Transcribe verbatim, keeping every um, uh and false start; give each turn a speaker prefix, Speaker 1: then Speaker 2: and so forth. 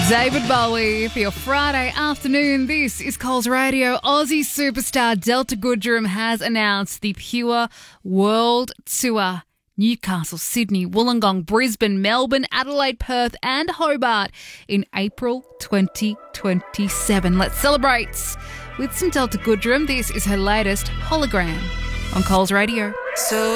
Speaker 1: David Bowie for your Friday afternoon. This is Coles Radio. Aussie superstar Delta Goodrem has announced the Pure World Tour. Newcastle, Sydney, Wollongong, Brisbane, Melbourne, Adelaide, Perth and Hobart in April twenty twenty-seven. Let's celebrate with some Delta Goodrem. This is her latest Hologram on Coles Radio.
Speaker 2: So